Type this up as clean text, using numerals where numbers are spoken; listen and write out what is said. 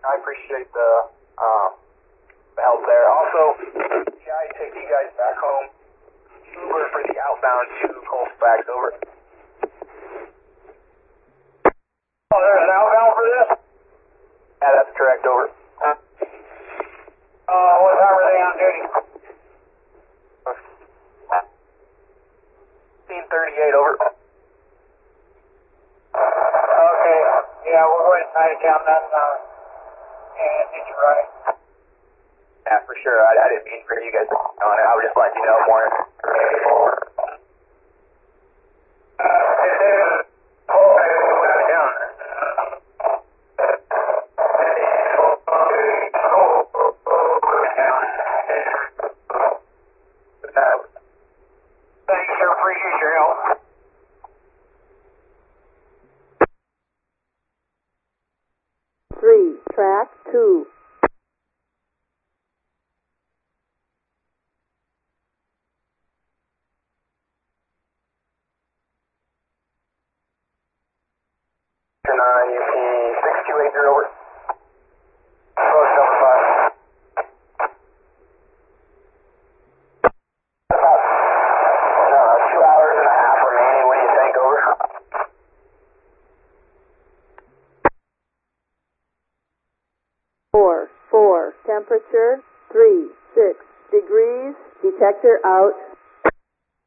I appreciate the help there. Also, I take you guys back home. Uber for the outbound to Colfax, over. Oh, there's an outbound for this? Yeah, that's correct, over. What time are they on duty? 15:38, over. Okay, yeah, we'll go ahead and try to count that, and get you right. Yeah, for sure. I didn't mean for you guys on it. I would just like you know more information. Thanks, sir. Appreciate your help. Track 2. You see 6280, over. Approach number 5. About 2 hours and a half remaining. What do you think, over? Four. Temperature 36 degrees. Detector out.